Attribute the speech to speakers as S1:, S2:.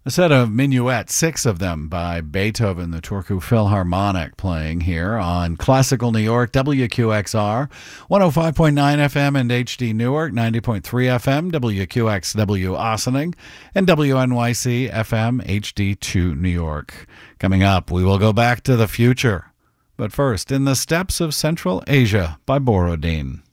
S1: A set of minuets, 6 of them by Beethoven, the Turku Philharmonic, playing here on Classical New York, WQXR, 105.9 FM and HD Newark, 90.3 FM, WQXW Ossining, and WNYC FM HD2 New York. Coming up, we will go back to the future. But first, In the Steppes of Central Asia by Borodin.